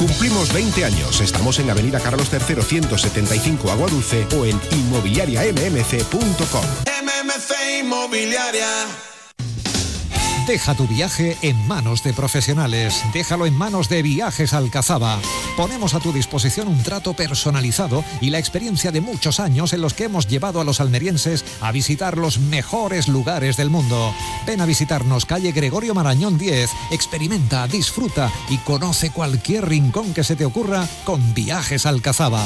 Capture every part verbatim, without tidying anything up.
Cumplimos veinte años. Estamos en Avenida Carlos tercero, ciento setenta y cinco, Agua Dulce, o en inmobiliaria m m c punto com. M M C Inmobiliaria. Deja tu viaje en manos de profesionales. Déjalo en manos de Viajes Alcazaba. Ponemos a tu disposición un trato personalizado y la experiencia de muchos años en los que hemos llevado a los almerienses a visitar los mejores lugares del mundo. Ven a visitarnos, calle Gregorio Marañón diez. Experimenta, disfruta y conoce cualquier rincón que se te ocurra con Viajes Alcazaba.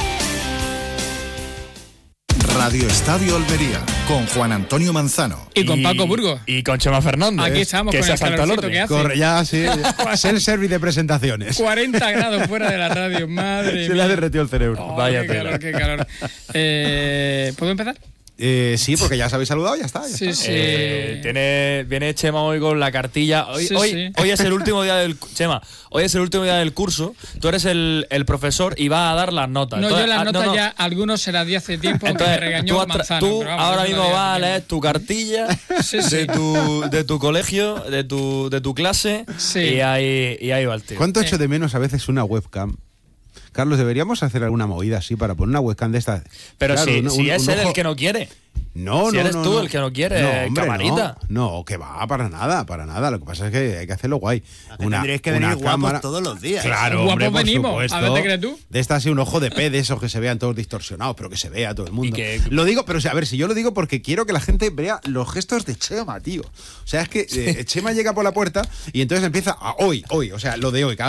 Radio Estadio Almería, con Juan Antonio Manzano. Y con Paco Burgos. Y con Chema Fernández. Aquí estamos que con se el salta el calorcito orden. que hace. Corre, ya, sí. Ser service de presentaciones. cuarenta grados fuera de la radio, madre Se mía. le ha derretido el cerebro. Oh, Vaya qué tela. calor, qué calor. Eh, ¿Puedo empezar? Eh, sí, porque ya os habéis saludado, ya está. Ya Sí, está. sí. Eh, tiene, viene Chema hoy con la cartilla. Hoy, Sí, hoy, sí. hoy es el último día del Chema. Hoy es el último día del curso. Tú eres el, el profesor y vas a dar las notas. No, Entonces, yo las ah, notas no, no. ya, algunos se las di hace tiempo, que me Entonces, regañó tú, has tra- Manzano. tú pero vamos, ahora yo no mismo las di vas a hace leer tiempo. tu cartilla Sí, sí. de, tu, de tu colegio, de tu, de tu clase, Sí. y, ahí, y ahí va el tío. ¿Cuánto Eh. echo de menos a veces una webcam? Carlos, deberíamos hacer alguna movida así para poner una webcam de estas. Pero Claro, si, un- si un- es un él ojo- el que no quiere. No, Si no, eres no, tú no. el que no quiere, no, hombre, camarita. No, no, que va, para nada, para nada. Lo que pasa es que hay que hacerlo guay. Tendréis que venir guapos todos los días. Claro, Guapos hombre, por venimos. supuesto. A ver, ¿te crees tú? De esta así un ojo de pe, de esos que se vean todos distorsionados, pero que se vea todo el mundo. Y que- Lo digo, pero o sea, a ver, si yo lo digo porque quiero que la gente vea los gestos de Chema, tío. O sea, es que eh, Chema llega por la puerta y entonces empieza a hoy, hoy, o sea, lo de hoy. Cada